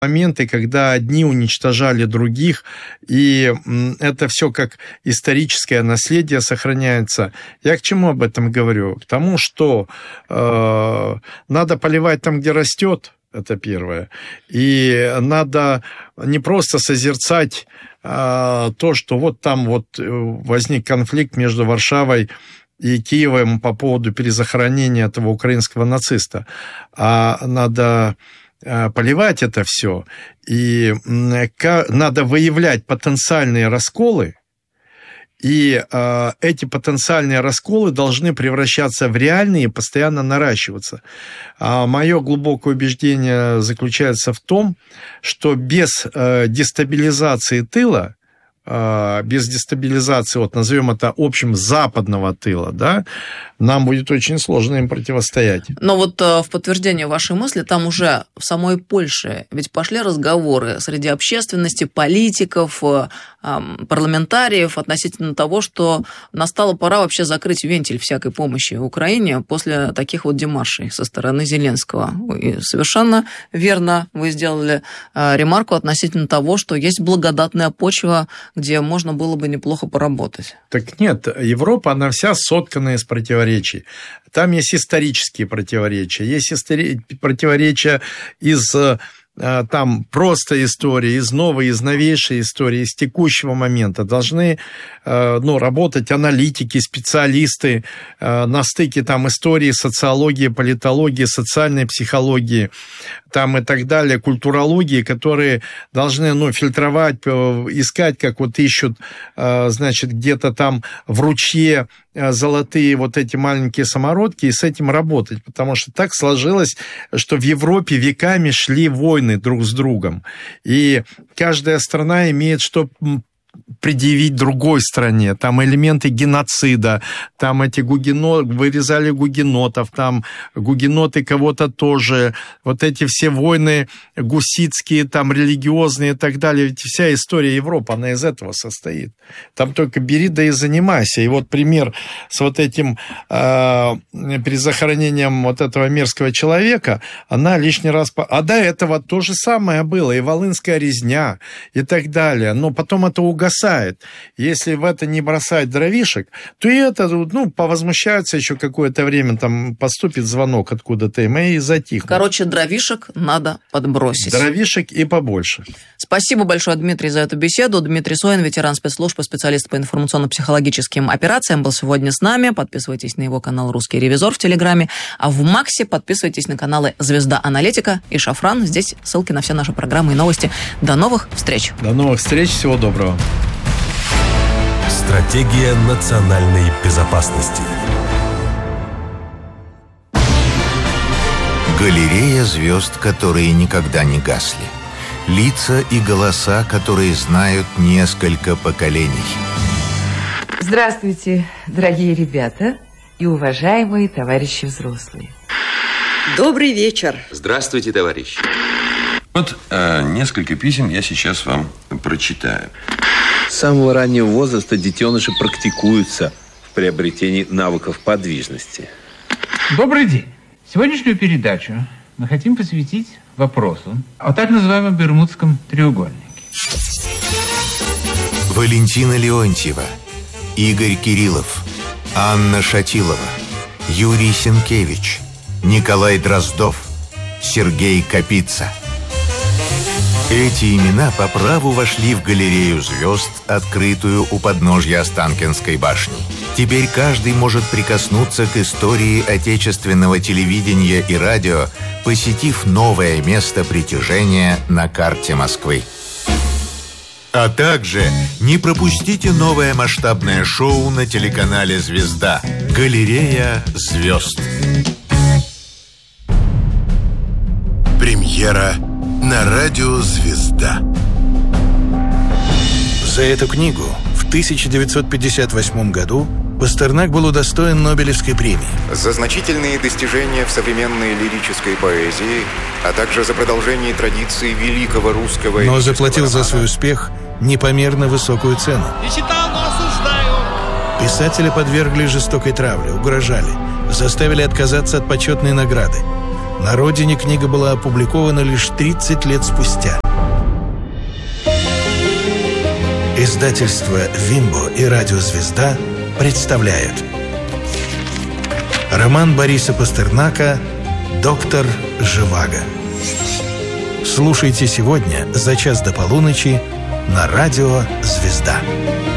моменты, когда одни уничтожали других, и это все как историческое наследие сохраняется. Я к чему об этом говорю? К тому, что надо поливать там, где растет, это первое, и надо не просто созерцать то, что вот там вот возник конфликт между Варшавой и Киевом по поводу перезахоронения этого украинского нациста, а надо поливать это все, и надо выявлять потенциальные расколы, и эти потенциальные расколы должны превращаться в реальные и постоянно наращиваться. Мое глубокое убеждение заключается в том, что без дестабилизации тыла, без дестабилизации, вот назовем это общем, западного тыла, да, нам будет очень сложно им противостоять. Но вот в подтверждение вашей мысли, там уже в самой Польше ведь пошли разговоры среди общественности, политиков, парламентариев относительно того, что настала пора вообще закрыть вентиль всякой помощи Украине после таких вот демаршей со стороны Зеленского. И совершенно верно вы сделали ремарку относительно того, что есть благодатная почва, где можно было бы неплохо поработать. Так нет, Европа, она вся соткана из противоречий. Там есть исторические противоречия, есть противоречия из там просто истории, из новой, из новейшей истории, из текущего момента. Должны работать аналитики, специалисты на стыке там истории, социологии, политологии, социальной психологии там и так далее, культурологии, которые должны фильтровать, искать, как вот ищут, значит, где-то там в ручье золотые вот эти маленькие самородки, и с этим работать. Потому что так сложилось, что в Европе веками шли войны друг с другом. И каждая страна имеет что предъявить другой стране. Там элементы геноцида, там эти вырезали гугенотов, там гугеноты кого-то тоже. Вот эти все войны гуситские, там религиозные и так далее. Ведь вся история Европы, она из этого состоит. Там только бери да и занимайся. И вот пример с вот этим перезахоронением вот этого мерзкого человека, она лишний раз... А до этого то же самое было. И Волынская резня, и так далее. Но потом это угасает. Если в это не бросать дровишек, то и это, повозмущаются еще какое-то время, там поступит звонок откуда-то, и затихнут. Короче, дровишек надо подбросить. Дровишек и побольше. Спасибо большое, Дмитрий, за эту беседу. Дмитрий Соин, ветеран спецслужб и специалист по информационно-психологическим операциям, был сегодня с нами. Подписывайтесь на его канал «Русский ревизор» в Телеграме. А в Максе подписывайтесь на каналы «Звезда Аналитика» и «Шафран». Здесь ссылки на все наши программы и новости. До новых встреч. До новых встреч. Всего доброго. Стратегия национальной безопасности. Галерея звезд, которые никогда не гасли. Лица и голоса, которые знают несколько поколений. Здравствуйте, дорогие ребята и уважаемые товарищи взрослые. Добрый вечер. Здравствуйте, товарищи. Вот несколько писем я сейчас вам прочитаю. С самого раннего возраста детеныши практикуются в приобретении навыков подвижности. Добрый день. Сегодняшнюю передачу мы хотим посвятить вопросу о так называемом Бермудском треугольнике. Валентина Леонтьева, Игорь Кириллов, Анна Шатилова, Юрий Сенкевич, Николай Дроздов, Сергей Капица. Эти имена по праву вошли в галерею звезд, открытую у подножья Останкинской башни. Теперь каждый может прикоснуться к истории отечественного телевидения и радио, посетив новое место притяжения на карте Москвы. А также не пропустите новое масштабное шоу на телеканале «Звезда» «Галерея звезд». Премьера на радио «Звезда». За эту книгу в 1958 году Пастернак был удостоен Нобелевской премии. За значительные достижения в современной лирической поэзии, а также за продолжение традиции великого русского... Но заплатил за свой успех непомерно высокую цену. Не читал, но осуждаю. Писателя подвергли жестокой травле, угрожали, заставили отказаться от почетной награды. На родине книга была опубликована лишь 30 лет спустя. Издательство «Вимбо» и «Радио Звезда» представляют роман Бориса Пастернака «Доктор Живаго». Слушайте сегодня за час до полуночи на «Радио Звезда».